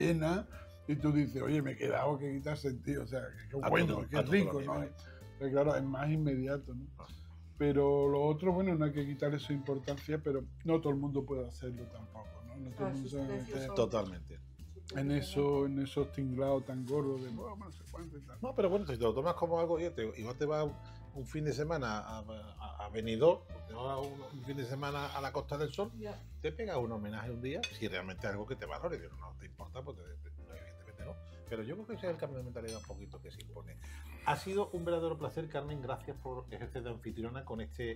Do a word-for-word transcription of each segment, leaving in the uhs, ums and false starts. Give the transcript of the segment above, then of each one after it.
llena y tú dices, oye, me he quedado, que quita sentido, o sea, que qué bueno, qué rico, ¿no? Pero claro, es más inmediato, ¿no? Pero lo otro, bueno, no hay que quitarle su importancia, pero no todo el mundo puede hacerlo tampoco, ¿no? No todo el mundo se va a meter Totalmente. en eso, en esos tinglados tan gordos de, oh, no sé cuánto y tal. No, pero bueno, si te lo tomas como algo, te, igual te vas un fin de semana a, a, a Benidorm, te vas un, un fin de semana a la Costa del Sol, yeah. te pegas un homenaje un día, si realmente es algo que te valore, que no te importa, pues te, te, evidentemente no. Pero yo creo que ese es el cambio de mentalidad un poquito que se impone. Ha sido un verdadero placer, Carmen, gracias por ejercer de anfitriona con este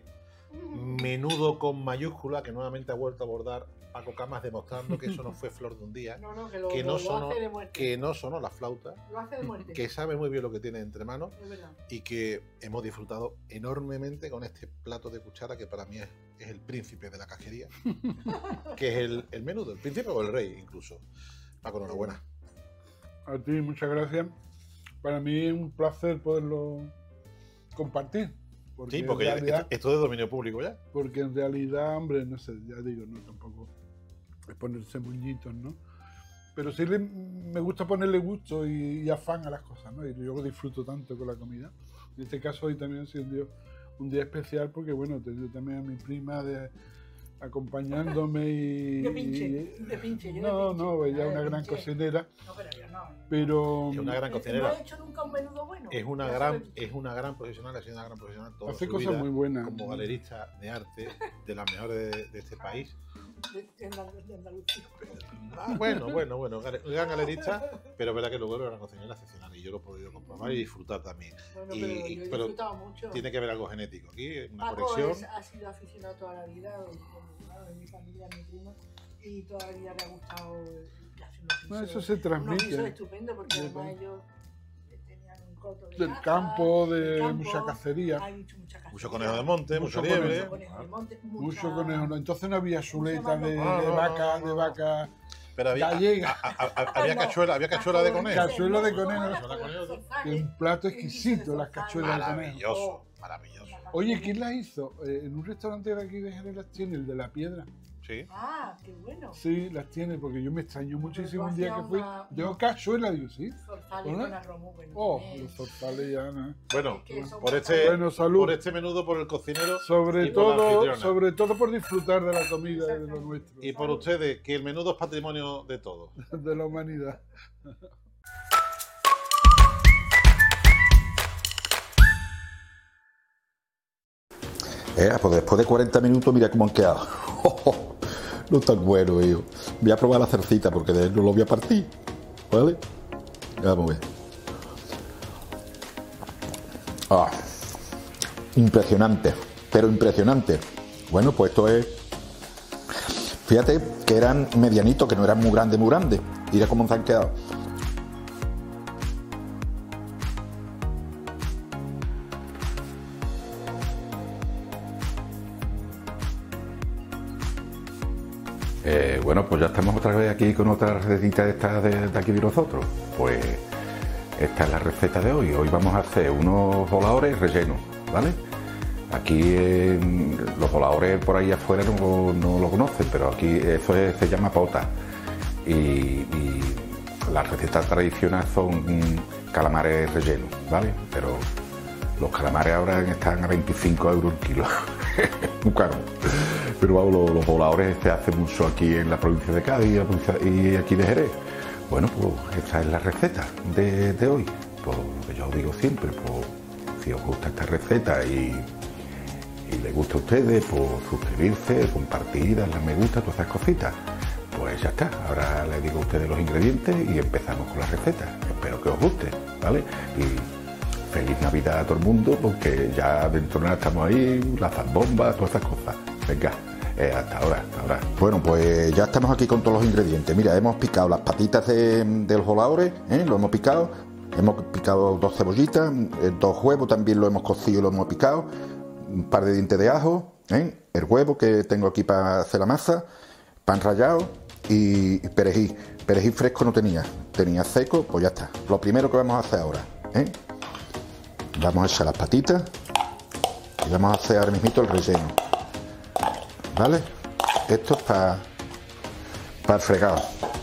menudo con mayúscula que nuevamente ha vuelto a abordar Paco Camas, demostrando que eso no fue flor de un día, no, no, que, lo, que, no lo sonó, hace de muerte. que no sonó la flauta, lo hace de muerte. Que sabe muy bien lo que tiene entre manos y que hemos disfrutado enormemente con este plato de cuchara que para mí es, es el príncipe de la cajería, que es el, el menudo, el príncipe o el rey incluso. Paco, enhorabuena. A ti, muchas gracias. Para mí es un placer poderlo compartir. Porque sí, porque realidad, esto es de dominio público ya. Porque en realidad, hombre, no sé, ya digo, no tampoco es ponerse moñitos, ¿no? Pero sí le, me gusta ponerle gusto y, y afán a las cosas, ¿no? Y yo disfruto tanto con la comida. En este caso hoy también ha sido un día, un día especial porque, bueno, he tenido también a mi prima de, acompañándome y... De pinche, de pinche. Yo no, de pinche. no, ella es una gran pinche. cocinera. No, pero yo no. Pero... Es una gran cocinera. No he hecho nunca un menudo bueno. Es una gran, es una gran profesional, ha sido una gran profesional toda Hace su cosas vida, muy buenas. Como galerista de arte, de las mejores de, de este país. De, de Andalucía. Ah, bueno, bueno, bueno, gran galerista, pero es verdad que luego era una cocinera excepcional y yo lo he podido comprobar y disfrutar también. Bueno, y, pero yo he pero disfrutado mucho. Tiene que haber algo genético aquí, una Paco conexión. Es, ha sido aficionado toda la vida, claro, en mi familia, mi primo, y toda la vida le ha gustado que hace unos no, eso se transmite. Unos estupendo porque además ellos tenían un coto de del caza, campo, de campo, mucha cacería. Hay mucho, mucha cacería. Mucho conejo de monte, mucho mucha liebre. Mucho conejo de monte, mucha... Mucho conejo. No. Entonces no había chuleta de, no, de no, vaca, no, no. de vaca Pero había, gallega. a, a, a, había cachuela, había cachuela de conejo. Cachuela de conejo. conejo. Un plato exquisito, las cachuelas de conejo. Maravilloso, maravilloso. Oye, ¿quién las hizo? Eh, en un restaurante de aquí de Jerez las tiene, el de La Piedra. Sí. Ah, qué bueno. Sí, las tiene, porque yo me extrañó muchísimo Pero un día que fui. una- Yo cachuela, digo, sí. Zorzales ¿Hola? con arroz muy bueno. Oh, también. los zorzales ya, ¿no? Bueno, Es que son por este, Bueno, salud. por este menudo, por el cocinero Sobre y por la todo, anfitriona. sobre todo por disfrutar de la comida y de lo nuestro, Y por ustedes, que el menudo es patrimonio de todos. de la humanidad. Eh, pues después de cuarenta minutos, mira cómo han quedado. Oh, oh, no tan bueno, hijo. Voy a probar la cercita porque de él no lo voy a partir. ¿Vale? Vamos a ver. Ah, impresionante, pero impresionante. Bueno, pues esto es... Fíjate que eran medianitos, que no eran muy grandes, muy grandes. Mira cómo se han quedado. Eh, bueno, pues ya estamos otra vez aquí con otra recetita de estas de, de aquí de nosotros. Pues esta es la receta de hoy. Hoy vamos a hacer unos voladores rellenos, ¿vale? Aquí eh, los voladores por ahí afuera no, no lo conocen, pero aquí eso es, se llama pota. Y, y las recetas tradicionales son calamares rellenos, ¿vale? Pero los calamares ahora están a veinticinco euros el kilo. Muy caro. Pero vamos, los, los voladores se hacen mucho aquí en la provincia de Cádiz y, la provincia, y aquí de Jerez. Bueno, pues esta es la receta de, de hoy. Pues lo que yo os digo siempre, pues si os gusta esta receta y, y les gusta a ustedes, pues suscribirse, compartir, darle a me gusta, todas esas cositas. Pues ya está. Ahora les digo a ustedes los ingredientes y empezamos con la receta. Espero que os guste, ¿vale? Y feliz Navidad a todo el mundo, porque ya dentro de nada estamos ahí, las zambombas, todas esas cosas. Venga, eh, hasta ahora, hasta ahora. Bueno, pues ya estamos aquí con todos los ingredientes. Mira, hemos picado las patitas de, de los voladores, ¿eh? Lo hemos picado. Hemos picado dos cebollitas, eh, dos huevos también lo hemos cocido y lo hemos picado. Un par de dientes de ajo, ¿eh? El huevo que tengo aquí para hacer la masa, pan rallado y perejil. Perejil fresco no tenía, tenía seco, pues ya está. Lo primero que vamos a hacer ahora, ¿eh? Vamos a echar las patitas y vamos a hacer ahora mismo el relleno. ¿Vale? Esto es para para el fregado.